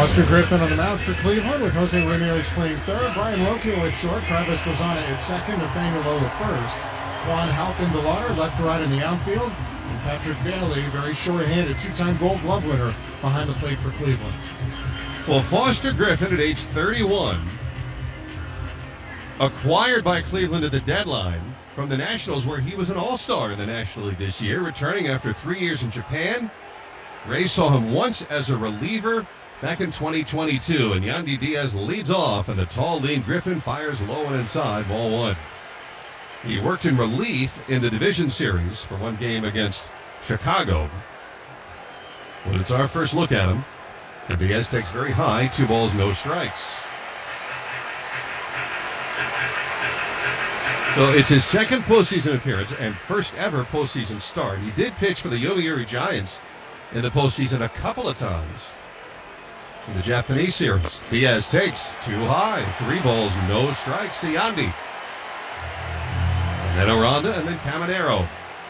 Foster Griffin on the mound for Cleveland with Jose Ramirez playing third, Brian Rocchio at short, Travis Bazzana at second, Nathaniel Lowe at first, Juan Halpin Delauder left to right in the outfield, and Patrick Bailey, very short-handed, two-time Gold Glove winner behind the plate for Cleveland. Well, Foster Griffin at age 31, acquired by Cleveland at the deadline from the Nationals, where he was an all-star in the National League this year, returning after 3 years in Japan. Rays saw him once as a reliever back in 2022, and Yandy Diaz leads off, and the tall, lean Griffin fires low and inside, ball one. He worked in relief in the division series for one game against Chicago. But it's our first look at him. And Diaz takes very high, 2 balls, no strikes. So it's his second postseason appearance and first ever postseason start. He did pitch for the Yomiuri Giants in the postseason a couple of times in the Japanese series. Diaz takes 2 high, 3 balls, no strikes to Yandy. And then Aranda and then Caminero.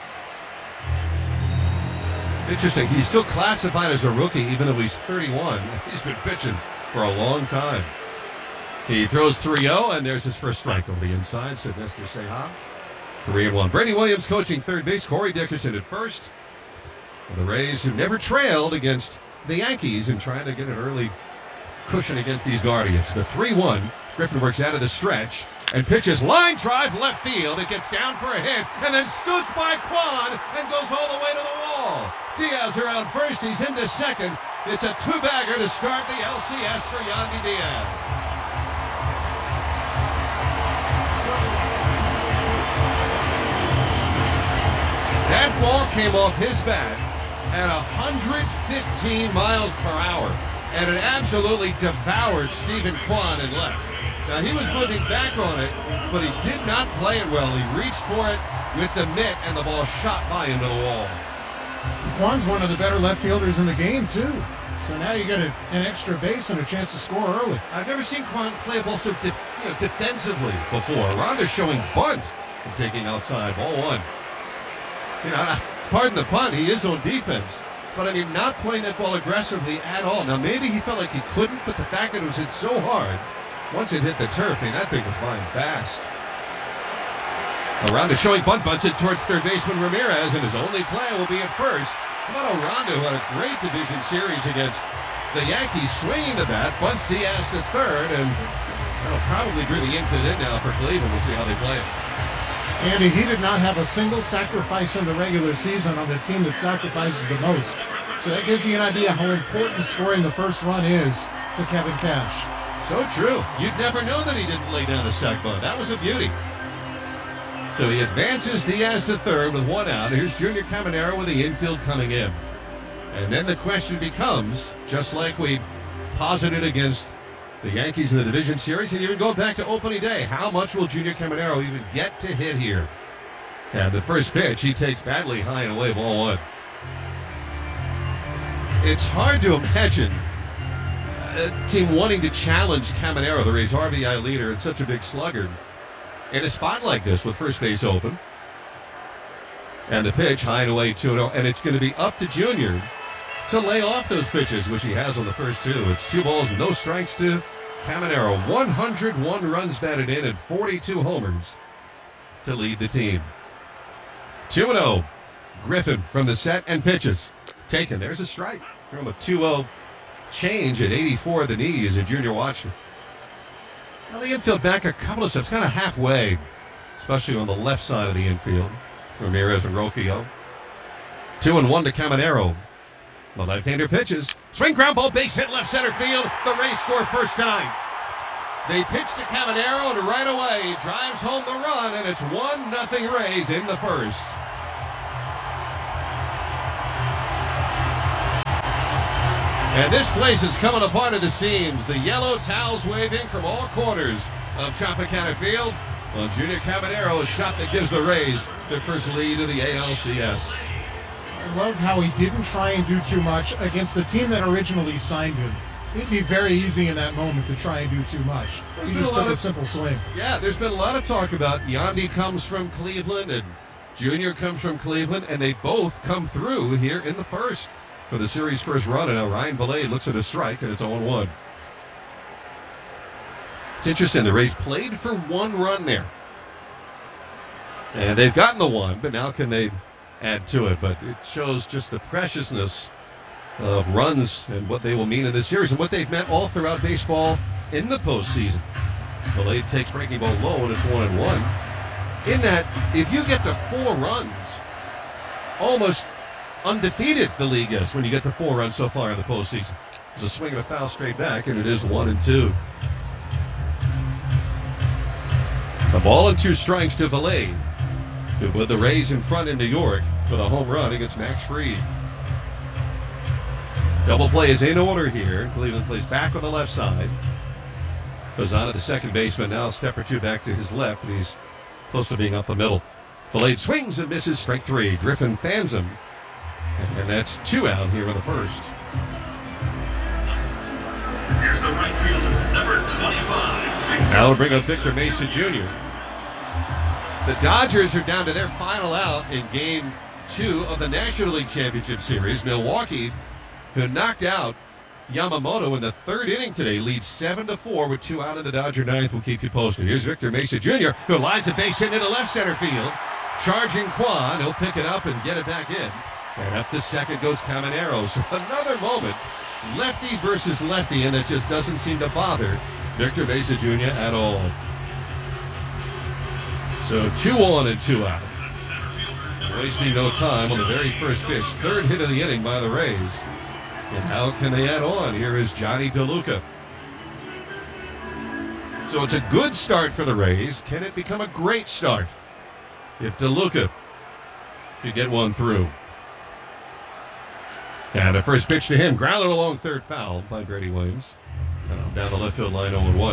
It's interesting, he's still classified as a rookie even though he's 31. He's been pitching for a long time. He throws 3-0, and there's his first strike over the inside. So Nestor Ceja, 3-1. Brady Williams coaching third base. Corey Dickerson at first. The Rays, who never trailed against the Yankees, and trying to get an early cushion against these Guardians. The 3-1. Griffin works out of the stretch and pitches line drive left field. It gets down for a hit and then scoots by Kwan and goes all the way to the wall. Diaz around first. He's into second. It's a 2-bagger to start the LCS for Yandy Diaz. That ball came off his bat at 115 miles per hour, and it absolutely devoured Stephen Kwan in left. Now, he was moving back on it, but he did not play it well. He reached for it with the mitt, and the ball shot by into the wall. Kwan's one of the better left fielders in the game, too. So now you get an extra base and a chance to score early. I've never seen Kwan play a ball so defensively before. Ronda's showing bunt and taking outside, ball one. You know, pardon the pun, he is on defense. But, I mean, not playing that ball aggressively at all. Now, maybe he felt like he couldn't, but the fact that it was hit so hard, once it hit the turf, I mean, that thing was flying fast. Aranda showing bunt, bunts it towards third baseman Ramirez, and his only play will be at first. How about Aranda, who had a great division series against the Yankees, swinging the bat, bunts Diaz to third, and that'll probably bring the infield in now for Cleveland. We'll see how they play it. Andy, he did not have a single sacrifice in the regular season on the team that sacrifices the most. So that gives you an idea how important scoring the first run is to Kevin Cash. So true. You'd never know that he didn't lay down a sac bunt. That was a beauty. So he advances Diaz to third with 1 out. Here's Junior Caminero with the infield coming in. And then the question becomes, just like we posited against the Yankees in the division series, and even going back to opening day, how much will Junior Caminero even get to hit here? And the first pitch, he takes badly high and away, ball one. It's hard to imagine a team wanting to challenge Caminero, the Rays' RBI leader and such a big slugger, in a spot like this with first base open. And the pitch, high and away, 2-0, and it's going to be up to Junior to lay off those pitches, which he has on the first 2. It's 2 balls, no strikes to Caminero. 101 runs batted in and 42 homers to lead the team. 2-0. Griffin from the set and pitches. Taken. There's a strike from a 2-0 change at 84 of the knees, and Junior watched it. Now the infield back a couple of steps, kind of halfway, especially on the left side of the infield. Ramirez and Rocchio. 2-1 to Caminero. The left-hander pitches. Swing, ground ball, base hit, left center field. The Rays score first time. They pitch to Caminero, and right away he drives home the run, and it's 1-0 Rays in the first. And this place is coming apart at the seams. The yellow towels waving from all corners of Tropicana Field. Well, Junior Caminero, a shot that gives the Rays their first lead of the ALCS. I love how he didn't try and do too much against the team that originally signed him. It'd be very easy in that moment to try and do too much. He just did a simple swing. Yeah, there's been a lot of talk about Yandy comes from Cleveland and Junior comes from Cleveland, and they both come through here in the first. for the series' first run, and now Ryan Vilade looks at a strike, and it's 0-1. It's interesting, the Rays played for 1 run there. And they've gotten the 1, but now can they add to it? But it shows just the preciousness of runs and what they will mean in this series and what they've meant all throughout baseball in the postseason. Vilade takes breaking ball low, and it's 1-1. In that, if you get to 4 runs, almost undefeated the league is when you get to 4 runs so far in the postseason. There's a swing and a foul straight back, and it is 1-2. A ball and 2 strikes to Vilade, who put the Rays in front in New York with a home run against Max Fried. Double play is in order here. Cleveland plays back on the left side. Lozano, the second baseman, now a step or 2 back to his left, and he's close to being up the middle. Vilade swings and misses, strike 3. Griffin fans him, and that's 2 out here in the first. Here's the right fielder, number 25. Now we'll bring up Victor Mesa Jr. The Dodgers are down to their final out in Game 2 of the National League Championship Series. Milwaukee, who knocked out Yamamoto in the 3rd inning today, leads 7-4 with 2 out in the Dodger 9th. We'll keep you posted. Here's Victor Mesa Jr., who lines a base hit into left center field. Charging Kwan. He'll pick it up and get it back in. And up to second goes Caminero. So another moment, lefty versus lefty, and it just doesn't seem to bother Victor Mesa Jr. at all. So 2 on and 2 out. Wasting no time on the very first pitch. 3rd hit of the inning by the Rays. And how can they add on? Here is Johnny DeLuca. So it's a good start for the Rays. Can it become a great start if DeLuca could get one through? And the first pitch to him, grounded along third, foul by Grady Williams. Down the left field line, 0-1.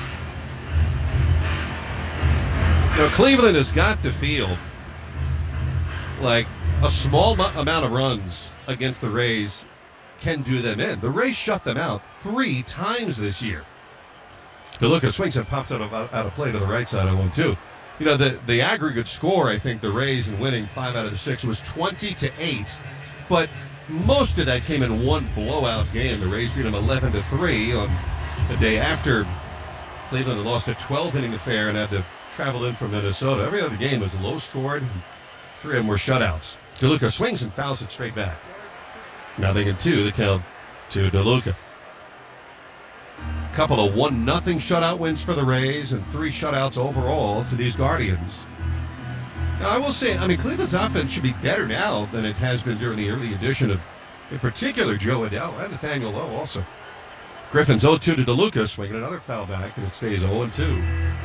Now, Cleveland has got to feel like a small amount of runs against the Rays can do them in. The Rays shut them out 3 times this year. DeLuca swings and pops out of play to the right side, 0-2. You know, the aggregate score, I think, the Rays in winning 5 out of the 6 was 20-8. But most of that came in one blowout game. The Rays beat them 11-3 on the day after Cleveland had lost a 12-inning affair and had to travel in from Minnesota. Every other game was low-scored. 3 of them were shutouts. DeLuca swings and fouls it straight back. 0-2, the count to DeLuca. Couple of 1-0 shutout wins for the Rays and 3 shutouts overall to these Guardians. Now, I will say, Cleveland's offense should be better now than it has been during the early edition of, in particular, Joe Adell and Nathaniel Lowe also. Griffin's 0-2 to DeLuca, swinging another foul back, and it stays 0-2.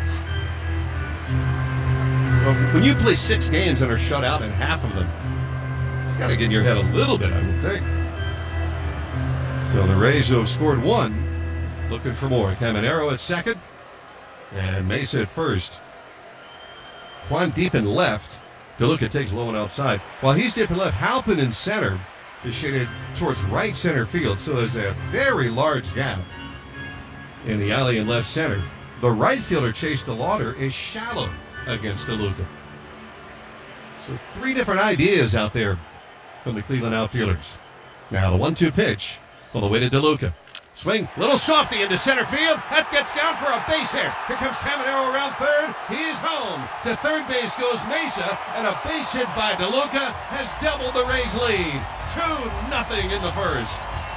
Well, when you play 6 games and are shut out in half of them, it's got to get in your head a little bit, I would think. So the Rays, who have scored 1, looking for more. Caminero at second, and Mesa at first. Juan deep in left. DeLuca takes low and outside. While he's deep in left, Halpin in center is shaded towards right center field, so there's a very large gap in the alley in left center. The right fielder, Chase DeLauder, is shallow against DeLuca. So 3 different ideas out there from the Cleveland outfielders. Now the 1-2 pitch on the way to DeLuca. Swing, little softy into center field. That gets down for a base hit. Here comes Caminero around third. He is home. To third base goes Mesa, and a base hit by DeLuca has doubled the Rays' lead. 2-0 in the first.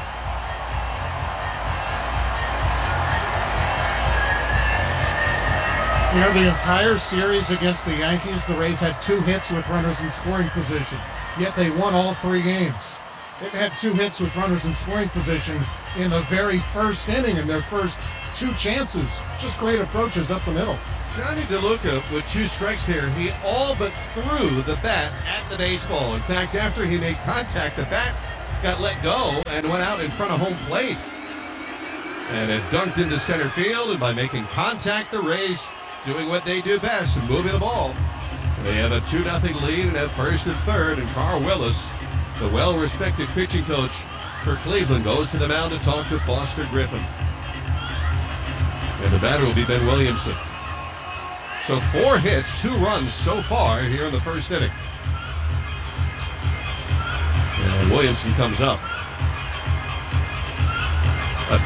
You know, the entire series against the Yankees, the Rays had 2 hits with runners in scoring position, yet they won all 3 games. They've had 2 hits with runners in scoring position in the very first inning in their first 2 chances. Just great approaches up the middle. Johnny DeLuca with 2 strikes here. He all but threw the bat at the baseball. In fact, after he made contact, the bat got let go and went out in front of home plate. And it dunked into center field, and by making contact, the Rays doing what they do best and moving the ball. They have a 2-0 lead and at first and third, and Carl Willis, the well-respected pitching coach for Cleveland, goes to the mound to talk to Foster Griffin. And the batter will be Ben Williamson. So 4 hits, 2 runs so far here in the first inning. And Williamson comes up.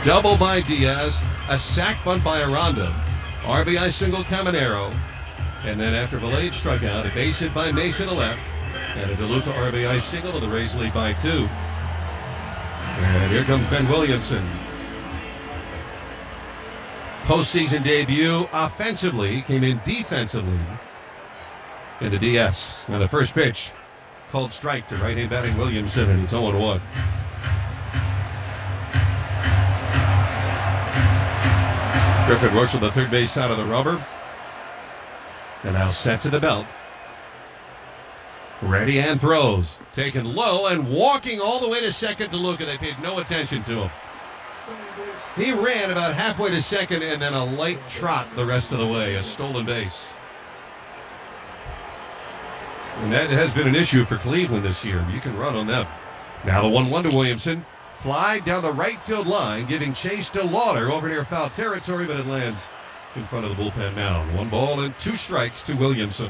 double by Diaz, a sac bunt by Aranda, RBI single Caminero, and then after Valade struck out, a base hit by Mason to left, and a DeLuca RBI single, and the Rays lead by 2. And here comes Ben Williamson. Postseason debut offensively, came in defensively in the DS. And the first pitch, called strike to right-hand batting Williamson, and it's 0-1. Griffin works on the third base side of the rubber. And now set to the belt. Ready and throws. Taken low and walking all the way to second to DeLuca. They paid no attention to him. He ran about halfway to second and then a light trot the rest of the way. A stolen base. And that has been an issue for Cleveland this year. You can run on them. Now the 1-1 to Williamson. Fly down the right field line, giving chase to Lauder over near foul territory, but it lands in front of the bullpen mound. 1 ball and 2 strikes to Williamson.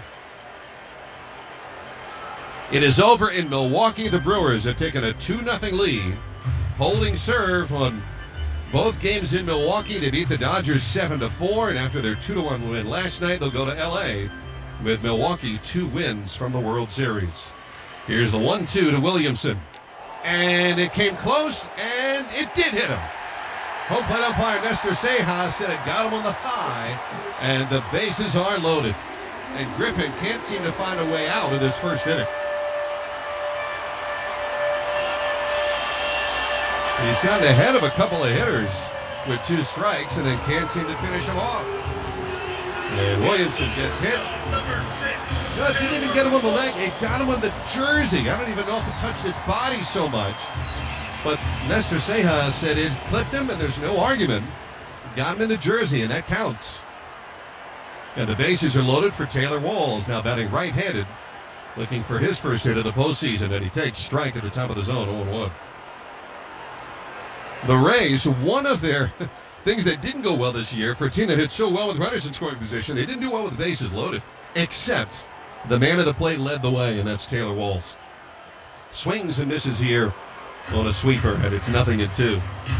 It is over in Milwaukee. The Brewers have taken a 2-0 lead, holding serve on both games in Milwaukee. They beat the Dodgers 7-4, and after their 2-1 win last night, they'll go to L.A. with Milwaukee 2 wins from the World Series. Here's the 1-2 to Williamson. And it came close, and it did hit him. Home plate umpire Nestor Cejas said it got him on the thigh, and the bases are loaded. And Griffin can't seem to find a way out of this first inning. He's gotten ahead of a couple of hitters with 2 strikes and then can't seem to finish them off. And Williamson gets hit. Number 6. No, it didn't even get him on the leg. It got him on the jersey. I don't even know if it touched his body so much. But Nestor Cejas said it clipped him, and there's no argument. Got him in the jersey, and that counts. And the bases are loaded for Taylor Walls, now batting right-handed, looking for his first hit of the postseason, and he takes strike at the top of the zone, 0-1. The Rays, one of their things that didn't go well this year for a team that hit so well with runners in scoring position, they didn't do well with the bases loaded, except the man of the plate led the way, and that's Taylor Walls. Swings and misses here on a sweeper, and it's 0-2.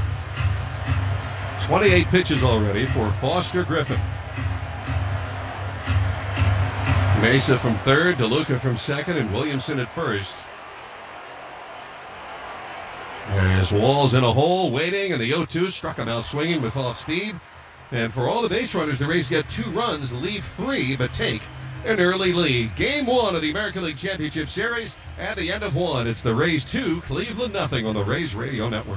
28 pitches already for Foster Griffin. Mesa from third, DeLuca from second, and Williamson at first. There's Walls in a hole, waiting, and the 0-2 struck him out swinging with off speed. And for all the base runners, the Rays get 2 runs, leave 3, but take an early lead. Game 1 of the American League Championship Series. At the end of 1, it's the Rays 2, Cleveland 0 on the Rays Radio Network.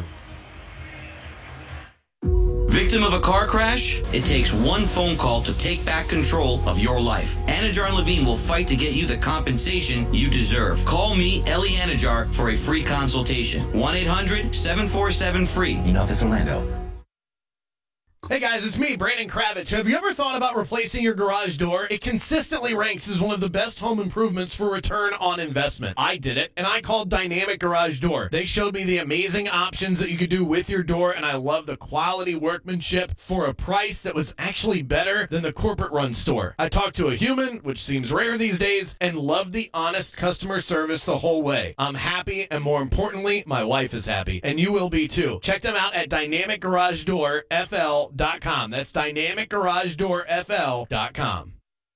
Victim of a car crash? It takes one phone call to take back control of your life. Anajar and Levine will fight to get you the compensation you deserve. Call me, Ellie Anajar, for a free consultation. 1-800-747-FREE. In Office Orlando. Hey guys, it's me, Brandon Kravitz. Have you ever thought about replacing your garage door? It consistently ranks as one of the best home improvements for return on investment. I did it, and I called Dynamic Garage Door. They showed me the amazing options that you could do with your door, and I love the quality workmanship for a price that was actually better than the corporate-run store. I talked to a human, which seems rare these days, and loved the honest customer service the whole way. I'm happy, and more importantly, my wife is happy, and you will be too. Check them out at dynamicgaragedoorfl.com. That's dynamicgaragedoorfl.com.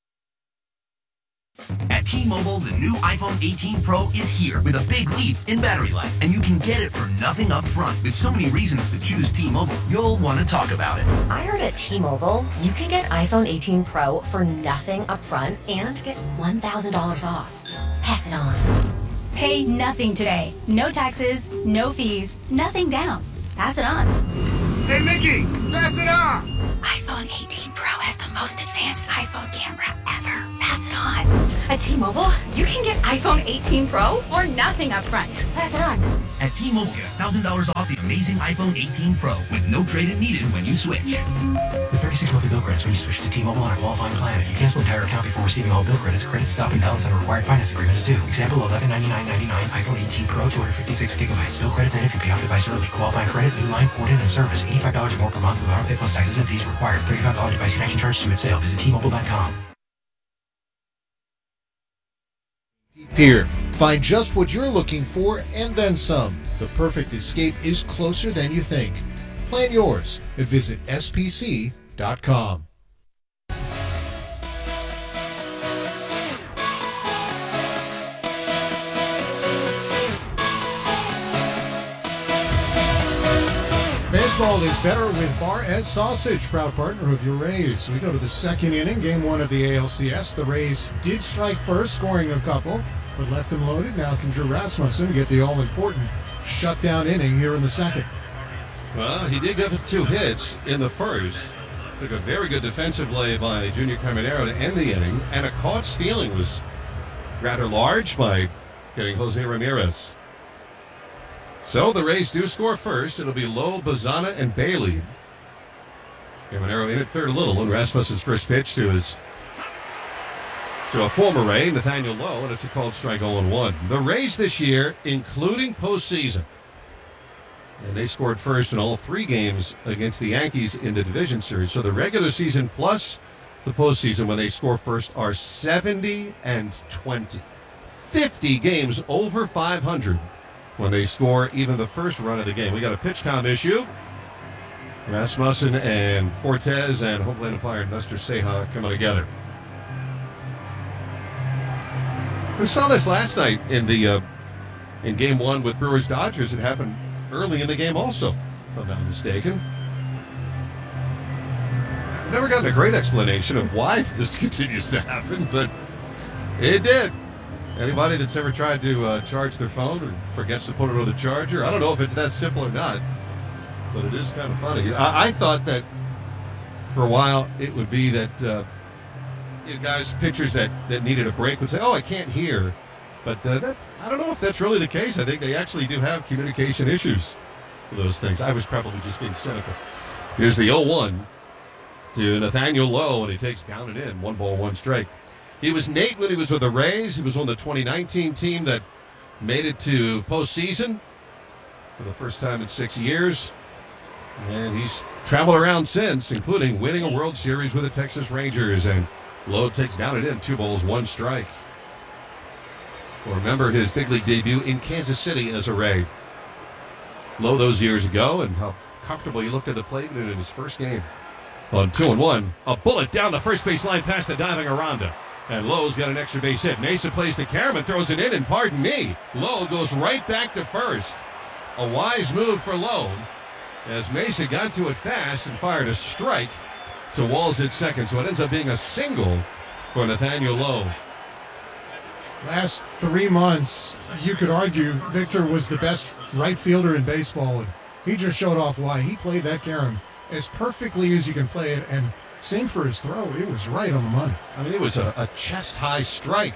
At T-Mobile, the new iPhone 18 Pro is here with a big leap in battery life, and you can get it for nothing up front. With so many reasons to choose T-Mobile, you'll want to talk about it. I heard at T-Mobile, you can get iPhone 18 Pro for nothing up front and get $1,000 off. Pass it on. Pay nothing today. No taxes, no fees, nothing down. Pass it on. Hey, Mickey, pass it on! iPhone 18 Pro has the most advanced iPhone camera ever. Pass it on. At T-Mobile, you can get iPhone 18 Pro for nothing up front. Pass it on. At T-Mobile, get $1,000 off the amazing iPhone 18 Pro with no trade-in needed when you switch. With 36 monthly bill credits when you switch to T-Mobile on a qualifying plan. If you cancel an entire account before receiving all bill credits, credit stop and balance on a required finance agreement is due. Example, $1199.99 iPhone 18 Pro, 256 gigabytes. Bill credits and if you pay off device early. Qualifying credit, new line, port in, and service. $85 or more per month with auto pay plus taxes and fees required. $35 device connection charge due at sale. Visit T-Mobile.com. Here, find just what you're looking for and then some. The perfect escape is closer than you think. Plan yours at visitspc.com. Baseball is better with Bar S Sausage, proud partner of your Rays. We go to the second inning, game one of the ALCS. The Rays did strike first, scoring a couple, but left them loaded. Now can Drew Rasmussen get the all-important shutdown inning here in the second? Well, he did get 2 hits in the first. Took a very good defensive play by Junior Caminero to end the inning, and a caught stealing was rather large by getting Jose Ramirez. So the Rays do score first. It'll be Lowe, Bazana, and Bailey. Caminero in at third a little, and Rasmussen's first pitch to a former Ray, Nathaniel Lowe, and it's a called strike 0-1. The Rays this year, including postseason, and they scored first in all 3 games against the Yankees in the division series. So the regular season plus the postseason, when they score first, are 70-20. 50 games over 500 when they score even the first run of the game. We got a pitch count issue. Rasmussen and Fortes and home plate umpire Nestor Ceja coming together. We saw this last night in game 1 with Brewers Dodgers. It happened early in the game also, if I'm not mistaken. I've never gotten a great explanation of why this continues to happen, but it did. Anybody that's ever tried to charge their phone or forgets to put it on the charger, I don't know if it's that simple or not, but it is kind of funny. I thought that for a while it would be that guys, pitchers that needed a break would say, oh, I can't hear. But I don't know if that's really the case. I think they actually do have communication issues with those things. I was probably just being cynical. Here's the 0-1 to Nathaniel Lowe, and he takes down and in. 1 ball, 1 strike. He was Nate when he was with the Rays. He was on the 2019 team that made it to postseason for the first time in 6 years. And he's traveled around since, including winning a World Series with the Texas Rangers. And Lowe takes down and in. 2 balls, 1 strike. Well, remember his big league debut in Kansas City as a Ray. Lowe those years ago, and how comfortable he looked at the plate in his first game. On 2-1, a bullet down the first base line past the diving Aranda. And Lowe's got an extra base hit. Mesa plays the camera and throws it in, and pardon me, Lowe goes right back to first. A wise move for Lowe, as Mesa got to it fast and fired a strike to Walls at second. So it ends up being a single for Nathaniel Lowe. Last 3 months, you could argue Victor was the best right fielder in baseball, and he just showed off why. He played that carom as perfectly as you can play it, and same for his throw. It was right on the money. I mean, it was a chest-high strike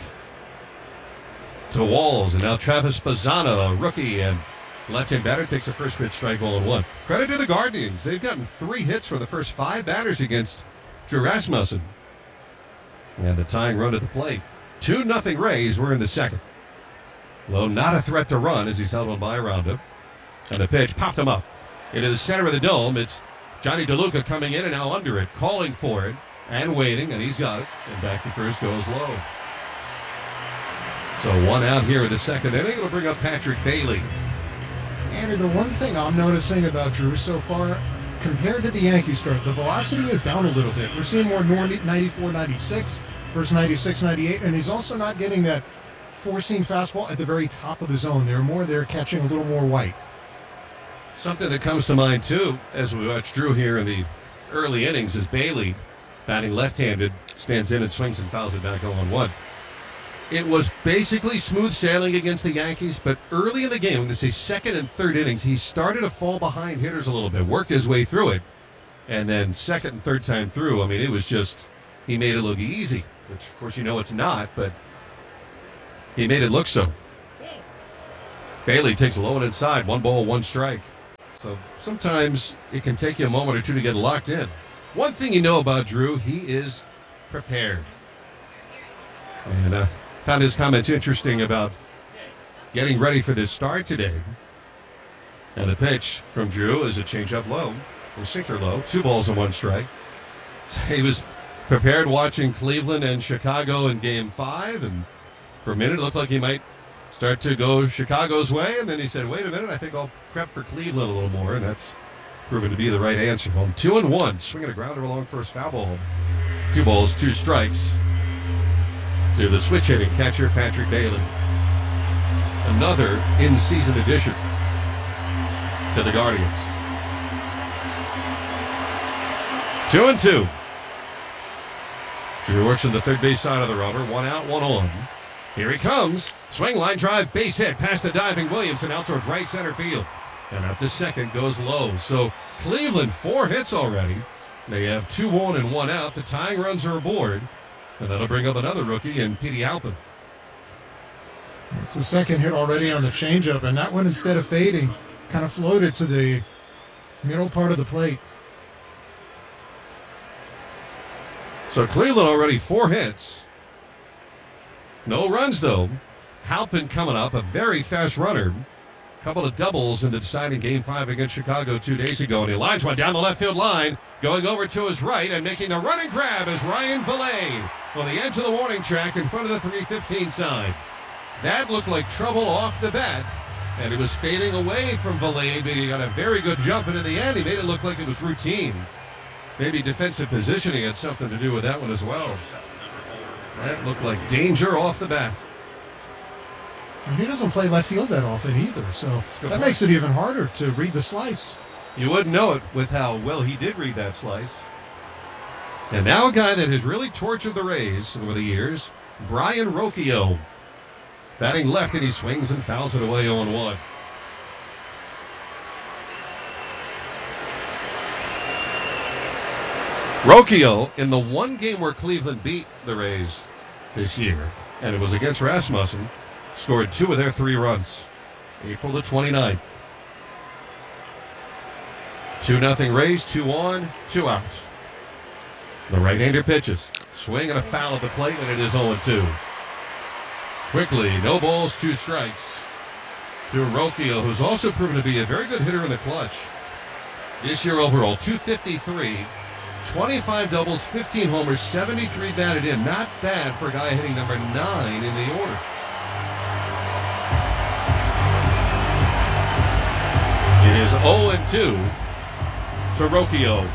to Walls, and now Travis Bazana, a rookie, and left-hand batter takes a first pitch strike 0-1. Credit to the Guardians. They've gotten 3 hits for the first 5 batters against Drew Rasmussen. And the tying run at the plate. 2-0 Rays. We're in the second. Lowe not a threat to run as he's held on by Aranda. And the pitch popped him up into the center of the dome. It's Johnny DeLuca coming in and now under it, calling for it and waiting, and he's got it. And back to first goes Lowe. So 1 out here in the second inning. It'll bring up Patrick Bailey. Andy, the one thing I'm noticing about Drew so far, compared to the Yankee start, the velocity is down a little bit. We're seeing more 94, 96 versus 96, 98, and he's also not getting that four-seam fastball at the very top of the zone. They're catching a little more white. Something that comes to mind, too, as we watch Drew here in the early innings, is Bailey, batting left-handed, stands in and swings and fouls it back 0-1. It was basically smooth sailing against the Yankees, but early in the game, in the second and third innings, he started to fall behind hitters a little bit, worked his way through it, and then second and third time through, I mean, it was just, he made it look easy, which, of course, you know it's not, but he made it look so. Bailey takes a low one inside, 1 ball, 1 strike. So sometimes it can take you a moment or two to get locked in. One thing you know about Drew, he is prepared. And I found his comments interesting about getting ready for this start today. And the pitch from Drew is a changeup low, or sinker low, 2 balls and 1 strike. So he was prepared watching Cleveland and Chicago in Game 5, and for a minute it looked like he might start to go Chicago's way, and then he said, wait a minute, I think I'll prep for Cleveland a little more, and that's Proven to be the right answer. On 2-1, swinging a grounder along first, foul ball. 2 balls, 2 strikes to the switch hitting catcher, Patrick Bailey. Another in-season addition to the Guardians. 2-2. Drew works on the third base side of the rubber. 1 out, 1 on. Here he comes. Swing, line drive, base hit past the diving Williamson out towards right center field. And up to second goes low. So Cleveland, 4 hits already. They have 2 on and 1 out. The tying runs are aboard. And that'll bring up another rookie in Petey Halpin. It's the second hit already on the changeup, and that one, instead of fading, kind of floated to the middle part of the plate. So Cleveland already 4 hits. No runs, though. Halpin coming up, a very fast runner. Couple of doubles in the deciding Game 5 against Chicago 2 days ago, and he lines one down the left field line, going over to his right and making the running grab is Ryan Vilade on the edge of the warning track in front of the 315 sign. That looked like trouble off the bat, and it was fading away from Vilade, but he got a very good jump, and in the end, he made it look like it was routine. Maybe defensive positioning had something to do with that one as well. That looked like danger off the bat. And he doesn't play left field that often either, so that makes it even harder to read the slice. You wouldn't know it with how well he did read that slice. And now a guy that has really tortured the Rays over the years, Brian Rocchio. Batting left, and he swings and fouls it away 0-1. Rocchio, in the one game where Cleveland beat the Rays this year, and it was against Rasmussen, scored 2 of their 3 runs. April the 29th. 2-0 Rays, 2 on, 2 out. The right-hander pitches. Swing and a foul at the plate, and it is 0-2. Quickly, no balls, 2 strikes to Rocchio, who's also proven to be a very good hitter in the clutch. This year overall, 253, 25 doubles, 15 homers, 73 batted in. Not bad for a guy hitting number 9 in the order. It is 0-2 to Rocchio.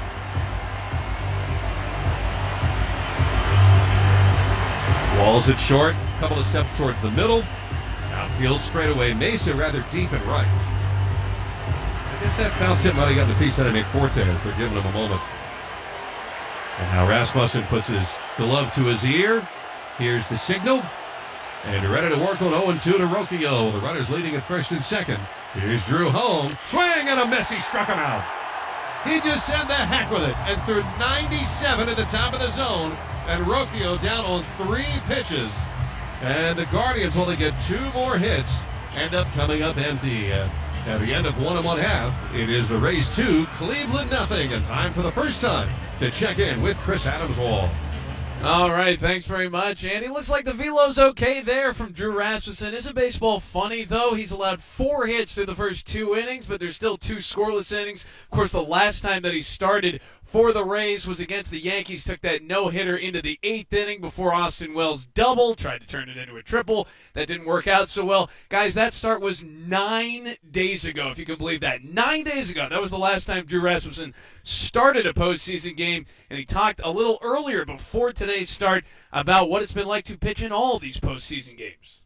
Walls it short, couple of steps towards the middle. Outfield straightaway. Mesa rather deep and right. I guess that foul tip might have gotten a piece out of Nick Fortes. They're giving him a moment. And now Rasmussen puts his glove to his ear. Here's the signal. And ready to work on 0-2 to Rocchio. The runners leading at first and second. Here's Drew home. Swing and a miss. He struck him out. He just said the heck with it and threw 97 at the top of the zone. And Rocchio down on 3 pitches. And the Guardians only get 2 more hits. End up coming up empty. At the end of 1 1/2, it is the Rays 2, Cleveland 0. And time for the first time to check in with Chris Adams-Wall. All right, thanks very much, Andy. Looks like the velo's okay there from Drew Rasmussen. Isn't baseball funny, though? He's allowed 4 hits through the first 2 innings, but there's still 2 scoreless innings. Of course, the last time that he started for the Rays was against the Yankees, took that no-hitter into the 8th inning before Austin Wells doubled, tried to turn it into a triple. That didn't work out so well. Guys, that start was 9 days ago, if you can believe that. 9 days ago. That was the last time Drew Rasmussen started a postseason game, and he talked a little earlier before today's start about what it's been like to pitch in all these postseason games.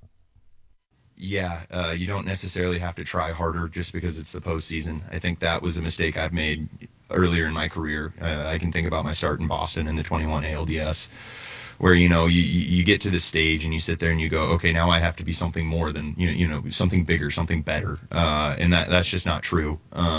Yeah, you don't necessarily have to try harder just because it's the postseason. I think that was a mistake I've made earlier in my career. I can think about my start in Boston in the 21 ALDS, where you get to this stage and you sit there and you go, okay, now I have to be something more than something bigger, something better, and that's just not true.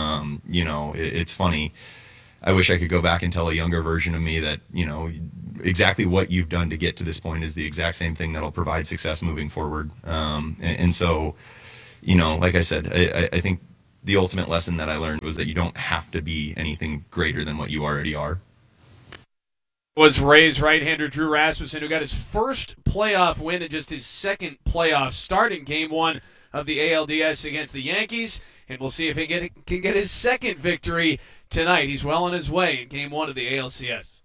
It's funny. I wish I could go back and tell a younger version of me that exactly what you've done to get to this point is the exact same thing that'll provide success moving forward. And so, like I said, I think the ultimate lesson that I learned was that you don't have to be anything greater than what you already are. Was Rays right-hander Drew Rasmussen, who got his first playoff win and just his second playoff start in Game 1 of the ALDS against the Yankees. And we'll see if he can get his second victory tonight. He's well on his way in Game 1 of the ALCS.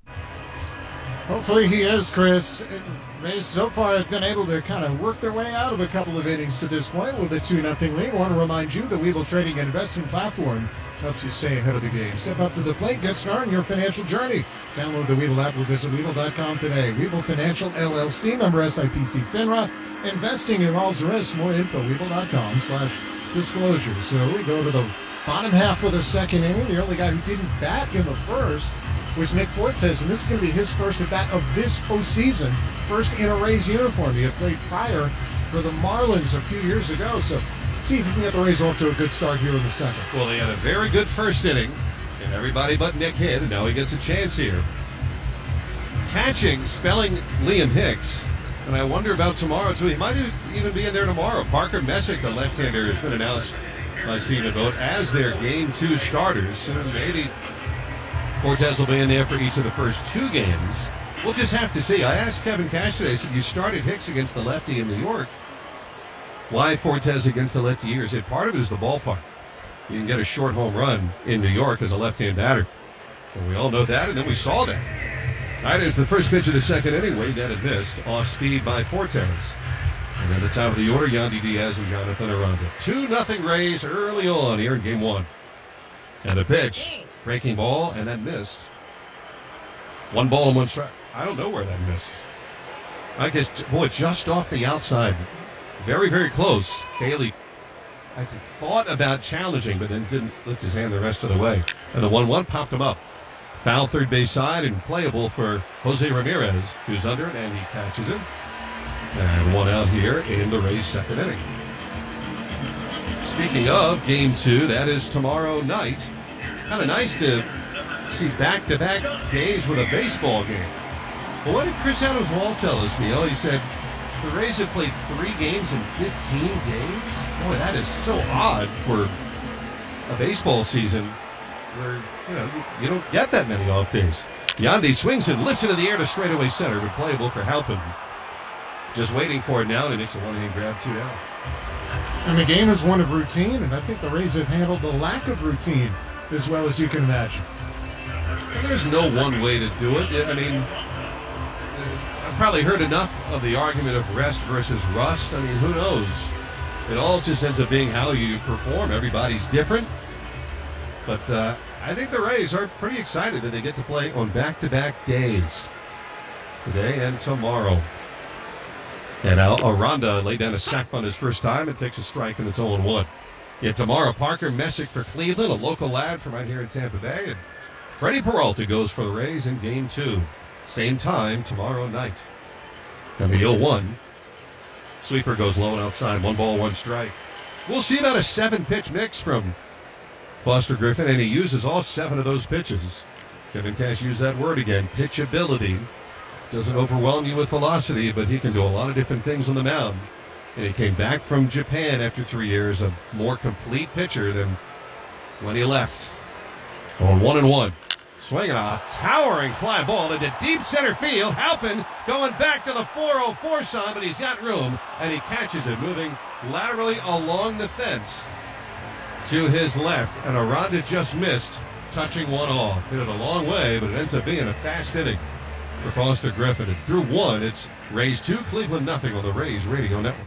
Hopefully he is, Chris. Rays so far have been able to kind of work their way out of a couple of innings to this point with a 2-0 lead. I want to remind you that Webull Trading and Investment Platform Helps you stay ahead of the game. Step up to the plate. Get started in your financial journey. Download the Webull app or visit Webull.com today. Webull Financial LLC, member SIPC FINRA. Investing involves risk. More info, Webull.com/disclosure. So we go to the bottom half of the second inning. The only guy who didn't bat in the first was Nick Fortes, and this is going to be his first at bat of this postseason. First in a Rays uniform. He had played prior for the Marlins a few years ago. So see if you can get the Rays off to a good start here in the second. Well, they had a very good first inning, and everybody but Nick hit, and now he gets a chance here. Catching, spelling Liam Hicks, and I wonder about tomorrow, too. He might even be in there tomorrow. Parker Messick, the left-hander, has been announced by Stephen Vogt as their Game 2 starters. Soon, maybe Fortes will be in there for each of the first 2 games. We'll just have to see. I asked Kevin Cash today, I said, you started Hicks against the lefty in New York. Why Fortes against the lefty hitters? Part of it is the ballpark. You can get a short home run in New York as a left-hand batter. And we all know that, and then we saw that. All right, there's the first pitch of the second inning. Way down and missed. Off speed by Fortes. And then the top of the order, Yandy Diaz and Jonathan Aranda. 2-0 Rays early on here in Game 1. And a pitch. Breaking ball, and that missed. 1 ball and 1 strike. I don't know where that missed. I guess, boy, just off the outside. Very, very close. Bailey, I thought about challenging, but then didn't lift his hand the rest of the way. And the 1-1 popped him up. Foul third base side and playable for Jose Ramirez, who's under it, and he catches it. And 1 out here in the Rays' second inning. Speaking of Game 2, that is tomorrow night. Kind of nice to see back-to-back days with a baseball game. Well, what did Chris Adams-Wall tell us, Neil? He said the Rays have played 3 games in 15 days. Boy, that is so odd for a baseball season where, you don't get that many off days. Yandy swings and lifts it in the air to straightaway center, but playable for Halpin. Just waiting for it now, and he makes a one-hand grab, 2 down. And the game is one of routine, and I think the Rays have handled the lack of routine as well as you can imagine. There's no one way to do it. I mean, I've probably heard enough of the argument of rest versus rust. I mean, who knows? It all just ends up being how you perform. Everybody's different. But I think the Rays are pretty excited that they get to play on back-to-back days. Today and tomorrow. And Aranda laid down a sack on his first time and takes a strike, and it's 0-1. Yet tomorrow, Parker Messick for Cleveland, a local lad from right here in Tampa Bay. And Freddie Peralta goes for the Rays in Game 2. Same time tomorrow night. And the 0-1. Sweeper goes low and outside. 1 ball, 1 strike. We'll see about a 7-pitch mix from Foster Griffin, and he uses all 7 of those pitches. Kevin Cash used that word again, pitchability. Doesn't overwhelm you with velocity, but he can do a lot of different things on the mound. And he came back from Japan after 3 years, a more complete pitcher than when he left. On 1-1. Swinging a towering fly ball into deep center field. Halpin going back to the 404 sign, but he's got room, and he catches it, moving laterally along the fence to his left. And Aranda just missed, touching 1 off. Hit it a long way, but it ends up being a fast inning for Foster Griffin. And through 1, it's Rays 2, Cleveland 0 on the Rays Radio Network.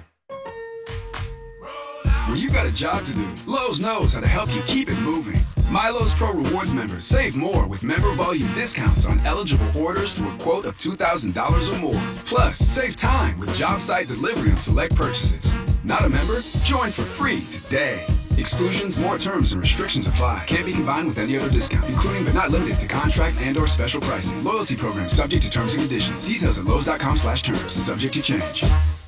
When you got a job to do, Lowe's knows how to help you keep it moving. MyLowe's Pro Rewards members save more with member volume discounts on eligible orders through a quote of $2,000 or more. Plus, save time with job site delivery on select purchases. Not a member? Join for free today. Exclusions, more terms, and restrictions apply. Can't be combined with any other discount, including but not limited to contract and/or special pricing. Loyalty program subject to terms and conditions. Details at Lowe's.com/terms. Subject to change.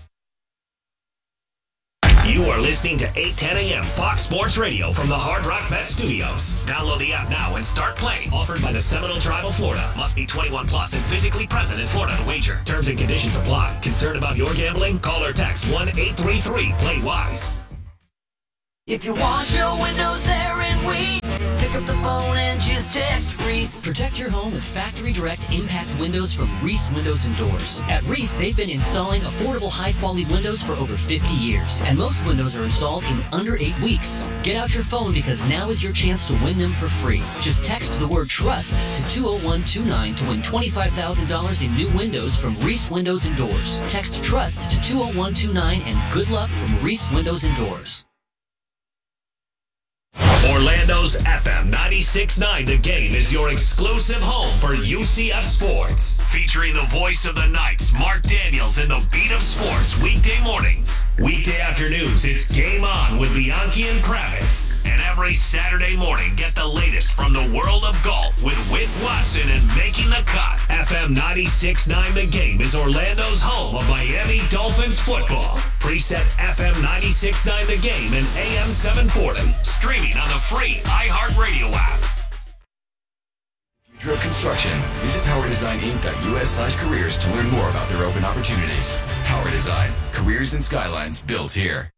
You are listening to 810 AM Fox Sports Radio from the Hard Rock Bet Studios. Download the app now and start playing. Offered by the Seminole Tribe of Florida. Must be 21 plus and physically present in Florida to wager. Terms and conditions apply. Concerned about your gambling? Call or text 1-833-PLAY-WISE. If you want your windows there in Reese, pick up the phone and just text Reese. Protect your home with Factory Direct Impact Windows from Reese Windows and Doors. At Reese, they've been installing affordable, high-quality windows for over 50 years, and most windows are installed in under 8 weeks. Get out your phone because now is your chance to win them for free. Just text the word TRUST to 20129 to win $25,000 in new windows from Reese Windows and Doors. Text TRUST to 20129 and good luck from Reese Windows and Doors. Orlando's FM 96.9 The Game is your exclusive home for UCF sports. Featuring the voice of the Knights, Mark Daniels, and the beat of sports weekday mornings. Weekday afternoons, it's Game On with Bianchi and Kravitz. And every Saturday morning, get the latest from the world of golf with Whit Watson and Making the Cut. FM 96.9 The Game is Orlando's home of Miami Dolphins football. Preset FM 96.9 The Game and AM 740. Streaming on the free iHeartRadio app. Future of Construction. Visit PowerDesignInc.us/careers to learn more about their open opportunities. Power Design. Careers and skylines built here.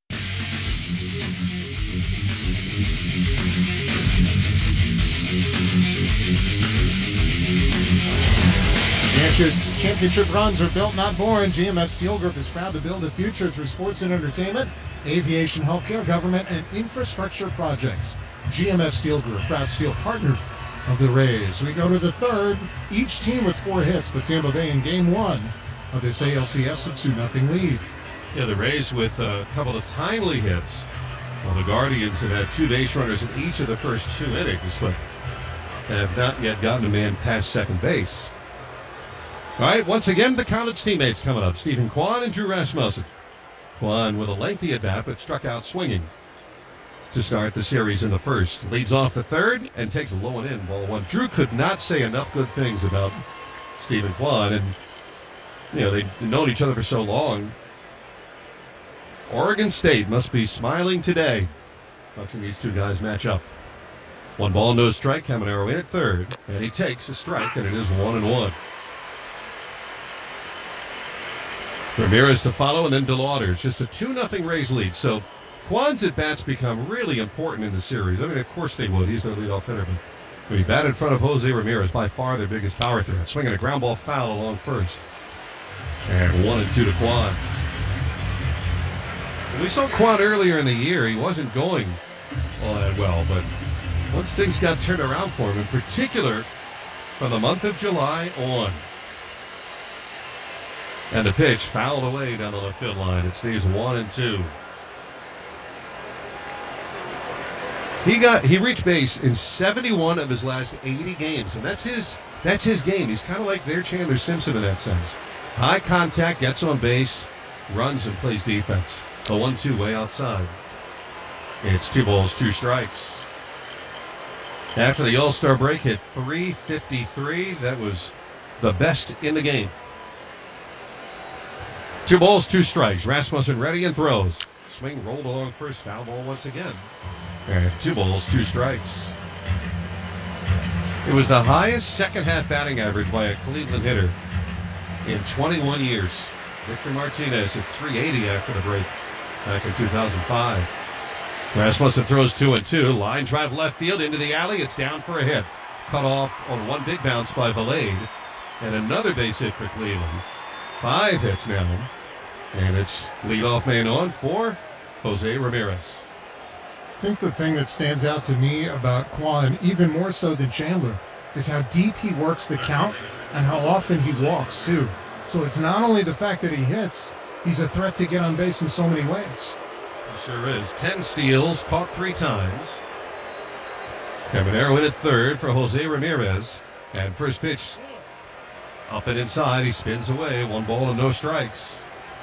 Championship runs are built, not born. GMF Steel Group is proud to build a future through sports and entertainment, aviation, healthcare, government, and infrastructure projects. GMF Steel Group, proud steel partner of the Rays. We go to the third, each team with 4 hits, but Tampa Bay in Game 1 of this ALCS a 2-0 lead. Yeah, the Rays with a couple of timely hits. Well, the Guardians have had 2 base runners in each of the first 2 innings, but have not yet gotten a man past second base. All right, once again, the college teammates coming up. Stephen Kwan and Drew Rasmussen. Kwan with a lengthy at-bat, but struck out swinging to start the series in the first. Leads off the third and takes a low and in, ball 1. Drew could not say enough good things about Stephen Kwan, and they've known each other for so long. Oregon State must be smiling today watching these 2 guys match up. 1 ball, no strike. Caminero in at third, and he takes a strike, and it is 1-1. Ramirez to follow, and then DeLauder. It's just a 2-0 Rays lead. So Kwan's at-bats become really important in the series. I mean, of course they would. He's their leadoff hitter. But when he batted in front of Jose Ramirez, by far their biggest power threat. Swinging a ground ball foul along first. And 1-2 to Kwan. When we saw Kwan earlier in the year, he wasn't going all that well. But once things got turned around for him, in particular from the month of July on. And the pitch fouled away down the left field line. It stays 1-2. He reached base in 71 of his last 80 games, and that's his game. He's kind of like their Chandler Simpson in that sense. High contact, gets on base, runs and plays defense. A 1-2 way outside. It's 2 balls, 2 strikes. After the All-Star break, hit .353. That was the best in the game. 2 balls, 2 strikes. Rasmussen ready and throws. Swing rolled along first. Foul ball once again. And 2 balls, 2 strikes. It was the highest second-half batting average by a Cleveland hitter in 21 years. Victor Martinez at .380 after the break back in 2005. Rasmussen throws 2-2. Line drive left field into the alley. It's down for a hit. Cut off on 1 big bounce by Valade. And another base hit for Cleveland. 5 hits now. And it's leadoff man on for Jose Ramirez. I think the thing that stands out to me about Kwan, even more so than Chandler, is how deep he works the count and how often he walks, too. So it's not only the fact that he hits, he's a threat to get on base in so many ways. He sure is. 10 steals, caught 3 times. Caminero in at third for Jose Ramirez. And first pitch up and inside. He spins away. 1 ball and no strikes.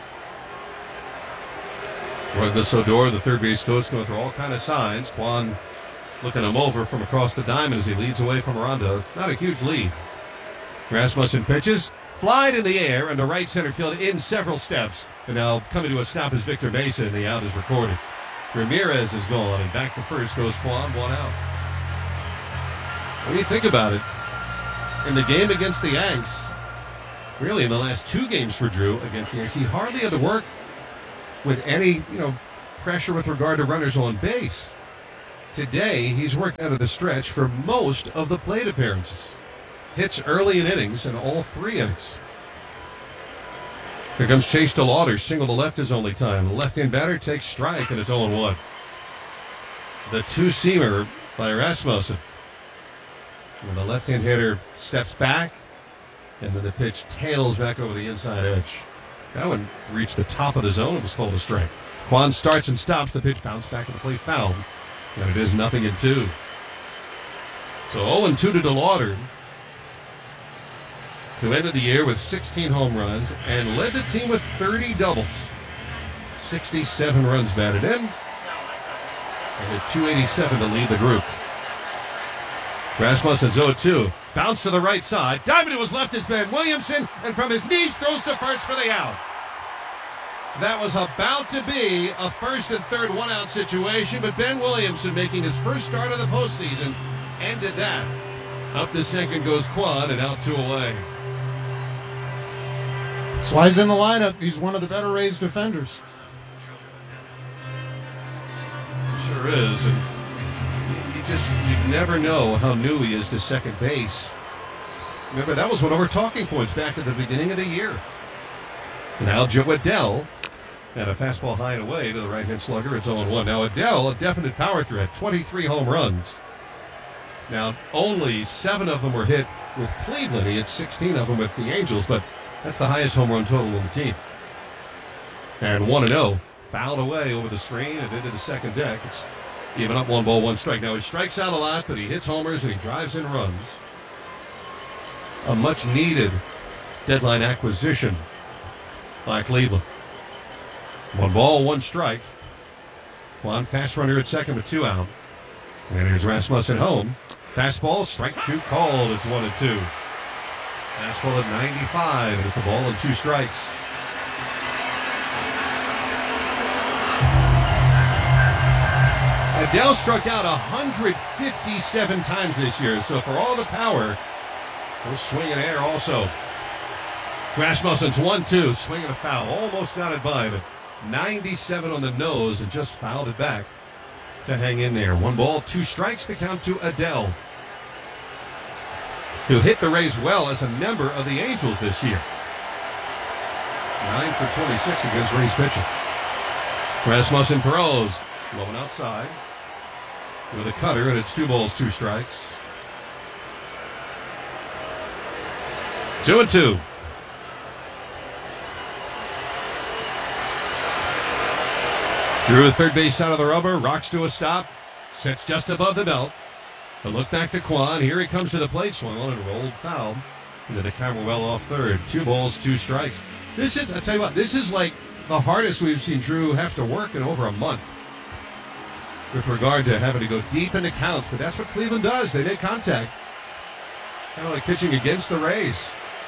Douglas Odor, the third base coach, going through all kind of signs. Kwan looking him over from across the diamond as he leads away from Rondo. Not a huge lead. Rasmussen pitches. Flied in the air into right center field in several steps. And now coming to a stop is Victor Mesa, and the out is recorded. Ramirez is gone, and back to first goes Kwan, 1 out. When you think about it, in the game against the Yanks, really in the last 2 games for Drew against the Yanks, he hardly had to work with any, pressure with regard to runners on base. Today, he's worked out of the stretch for most of the plate appearances. Hits early in innings in all 3 innings. Here comes Chase DeLauder, single to left his only time. The left-hand batter takes strike, and it's 0-1. The 2-seamer by Rasmussen. When the left-hand hitter steps back, and then the pitch tails back over the inside edge. That one reached the top of the zone. It was called a strike. Kwan starts and stops. The pitch bounced back to the plate, foul. And it is 0-2. So 0-2 to DeLauder, who ended the year with 16 home runs and led the team with 30 doubles. 67 runs batted in, and a .287 to lead the group. Rasmussen's 0-2. Bounce to the right side. Diving to his left is Ben Williamson, and from his knees throws to first for the out. That was about to be a first and third one-out situation, but Ben Williamson, making his first start of the postseason, ended that. Up to second goes Quan, and out 2 away. That's why he's in the lineup. He's one of the better Rays defenders. Sure is, and you never know how new he is to second base. Remember, that was one of our talking points back at the beginning of the year. Now Joe Adell had a fastball high and away to the right-hand slugger. It's 0-1. Now Adell, a definite power threat, 23 home runs. Now, only 7 of them were hit with Cleveland. He had 16 of them with the Angels, but that's the highest home run total on the team. And 1-0. Fouled away over the screen and into the second deck. It's even up 1 ball, 1 strike. Now he strikes out a lot, but he hits homers and he drives in runs. A much needed deadline acquisition by Cleveland. 1 ball, 1 strike. Quan, fast runner at second with 2 out. And here's Rasmussen home. Fastball, strike 2 called. It's 1-2. Fastball at 95, and it's a ball and 2 strikes. Adell struck out 157 times this year, so for all the power, he'll swing in air also. Rasmussen's 1-2, swinging a foul. Almost got it by, but 97 on the nose and just fouled it back to hang in there. 1 ball, 2 strikes to count to Adell, who hit the Rays well as a member of the Angels this year. 9 for 26 against Rays pitching. Rasmussen throws, blowing outside with a cutter, and it's 2 balls, 2 strikes. 2-2. Drew at third base out of the rubber, rocks to a stop, sets just above the belt. A look back to Quan. Here he comes to the plate, swung on and rolled foul into the camera well off third. 2 balls, 2 strikes. This is, I tell you what, this is like the hardest we've seen Drew have to work in over a month with regard to having to go deep into counts, but that's what Cleveland does. They make contact. Kind of like pitching against the Rays.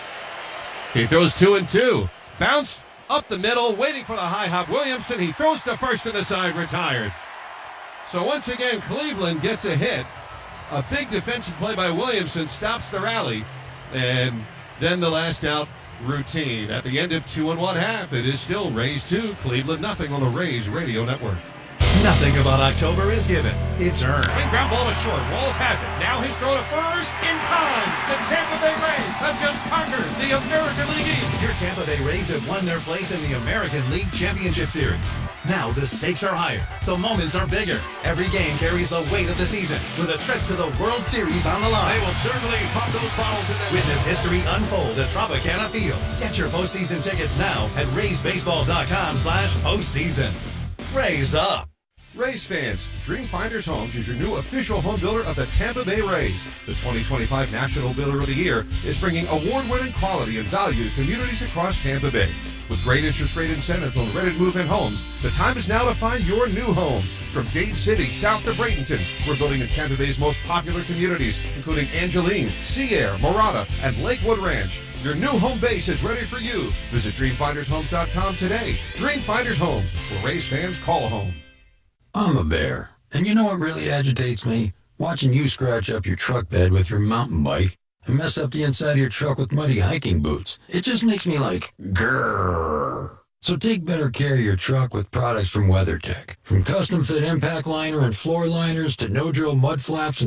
He throws 2-2. Bounced up the middle, waiting for the high hop. Williamson, he throws to first to the side, retired. So once again, Cleveland gets a hit. A big defensive play by Williamson stops the rally. And then the last out routine. At the end of 2 1/2, it is still Rays 2, Cleveland nothing on the Rays Radio Network. Nothing about October is given. It's earned. Swing ground ball to short. Walls has it. Now he's thrown to first in time. The Tampa Bay Rays have just conquered the American League East. Your Tampa Bay Rays have won their place in the American League Championship Series. Now the stakes are higher. The moments are bigger. Every game carries the weight of the season with a trip to the World Series on the line. They will certainly pop those bottles in there. Witness history unfold at Tropicana Field. Get your postseason tickets now at RaysBaseball.com/postseason. Rays up. Rays fans, Dream Finders Homes is your new official home builder of the Tampa Bay Rays. The 2025 National Builder of the Year is bringing award-winning quality and value to communities across Tampa Bay. With great interest rate incentives on ready to move in homes, the time is now to find your new home. From Dade City south to Bradenton, we're building in Tampa Bay's most popular communities, including Angeline, Sea Air, Morada, and Lakewood Ranch. Your new home base is ready for you. Visit DreamFindersHomes.com today. Dream Finders Homes, where Rays fans call home. I'm a bear, and you know what really agitates me? Watching you scratch up your truck bed with your mountain bike and mess up the inside of your truck with muddy hiking boots. It just makes me like, grrr. So take better care of your truck with products from WeatherTech. From custom fit impact liner and floor liners to no-drill mud flaps and